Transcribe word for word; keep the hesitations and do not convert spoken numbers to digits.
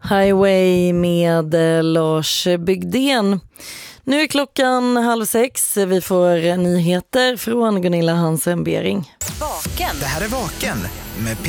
Highway med Lars Bygden. Nu är klockan halv sex. Vi får nyheter från Gunilla Hansen-Bering. Vaken. Det här är Vaken med